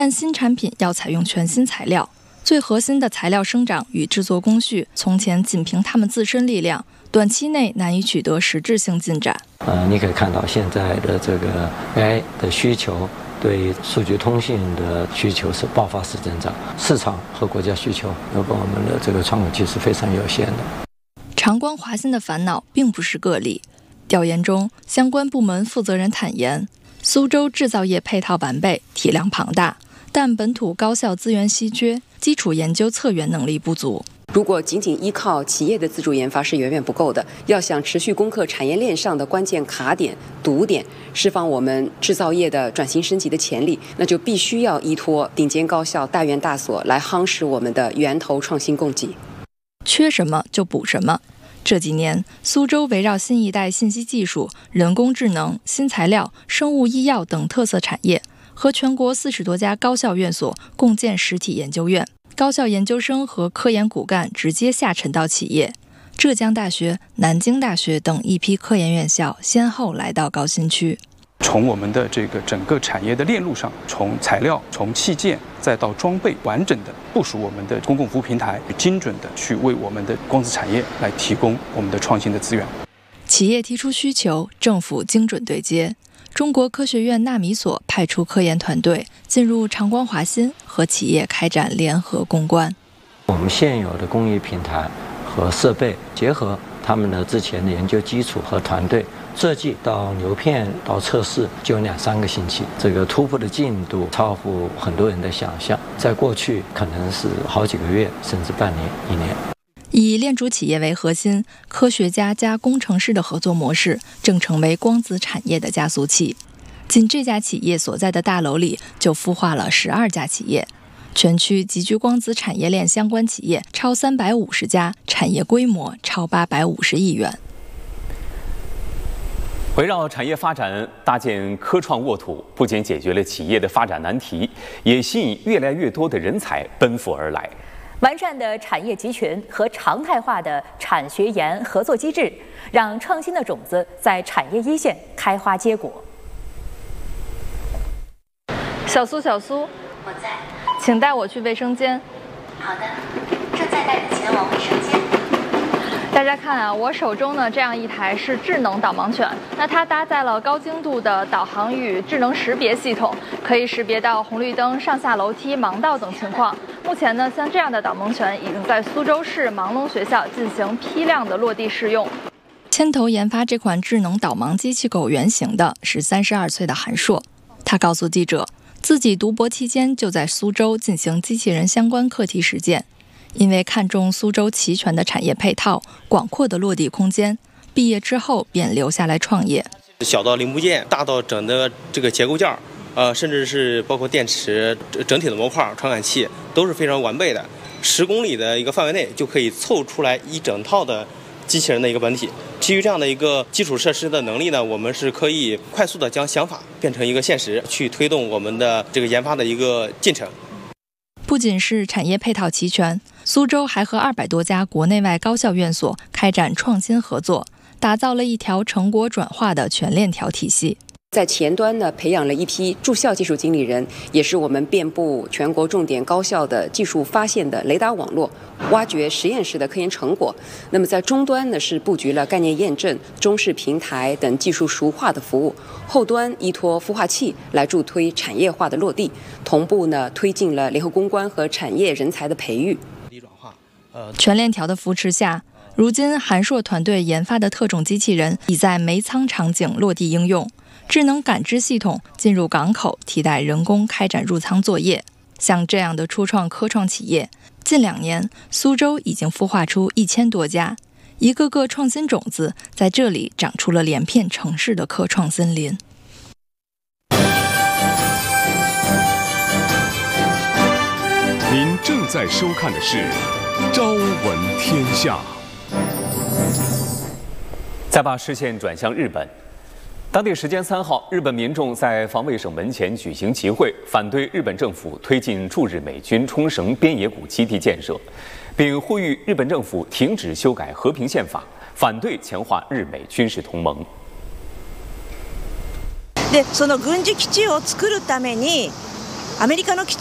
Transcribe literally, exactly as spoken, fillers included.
但新产品要采用全新材料，最核心的材料生长与制作工序，从前仅凭他们自身力量，短期内难以取得实质性进展。 呃，你可以看到现在的这个 A I 的需求，对数据通信的需求是爆发式增长，市场和国家需求要跟我们的这个窗口期是非常有限的。 长光华新的烦恼并不是个例。调研中，相关部门负责人坦言，苏州制造业配套完备，体量庞大，但本土高校资源稀缺，基础研究策源能力不足。 如果仅仅依靠企业的自主研发是远远不够的，要想持续攻克产业链上的关键卡点、堵点，释放我们制造业的转型升级的潜力，那就必须要依托顶尖高校、大院大所来夯实我们的源头创新供给。 缺什么就补什么。这几年，苏州围绕新一代信息技术、人工智能、新材料、生物医药等特色产业，和全国四十多家高校院所共建实体研究院，高校研究生和科研骨干直接下沉到企业。浙江大学、南京大学等一批科研院校先后来到高新区。 从我们的这个整个产业的链路上，从材料、从器件，再到装备，完整的部署我们的公共服务平台，精准的去为我们的光子产业来提供我们的创新的资源。 企业提出需求，政府精准对接。中国科学院纳米所派出科研团队进入长光华新，和企业开展联合攻关。 我们现有的工艺平台和设备，结合他们的之前的研究基础和团队，设计到流片到测试就两三个星期，这个突破的进度超乎很多人的想象，在过去可能是好几个月甚至半年一年。 以链主企业为核心，科学家加工程师的合作模式正成为光子产业的加速器。仅这家企业所在的大楼里就孵化了十二家企业，全区集聚光子产业链相关企业超三百五十家，产业规模超八百五十亿元。 围绕产业发展搭建科创沃土，不仅解决了企业的发展难题，也吸引越来越多的人才奔赴而来。 完善的产业集群和常态化的产学研合作机制，让创新的种子在产业一线开花结果。 小苏，小苏， 我在， 请带我去卫生间。 好的，正在带你前往卫生间。 大家看啊，我手中呢这样一台是智能导盲犬，那它搭载了高精度的导航与智能识别系统，可以识别到红绿灯、上下楼梯、盲道等情况。目前呢，像这样的导盲犬已经在苏州市盲聋学校进行批量的落地试用。牵头研发这款智能导盲机器狗原型的是三十二岁的韩硕，他告诉记者，自己读博期间就在苏州进行机器人相关课题实践。因为看中苏州齐全的产业配套、广阔的落地空间，毕业之后便留下来创业。 小到零部件，大到整个这个结构件，呃，甚至是包括电池、整体的模块、传感器都是非常完备的。十公里的一个范围内就可以凑出来一整套的机器人的一个本体。基于这样的一个基础设施的能力呢，我们是可以快速的将想法变成一个现实，去推动我们的这个研发的一个进程。 不仅是产业配套齐全，苏州还和二百多家国内外高校院所开展创新合作，打造了一条成果转化的全链条体系。 在前端呢，培养了一批驻校技术经理人，也是我们遍布全国重点高校的技术发现的雷达网络，挖掘实验室的科研成果。那么在终端呢，是布局了概念验证、中式平台等技术熟化的服务，后端依托孵化器来助推产业化的落地，同步呢推进了联合攻关和产业人才的培育。 全链条的扶持下，如今韩硕团队研发的特种机器人已在煤仓场景落地应用。智能感知系统进入港口，替代人工开展入仓作业。像这样的初创科创企业，近两年苏州已经孵化出一千多家，一个个创新种子在这里长出了连片城市的科创森林。 您正在收看的是《朝闻天下》。 再把视线转向日本。当地时间三号，日本民众在防卫省门前举行集会，反对日本政府推进驻日美军冲绳边野古基地建设，并呼吁日本政府停止修改和平宪法，反对强化日美军事同盟。 で、その軍事基地を作るために、 アメリカの基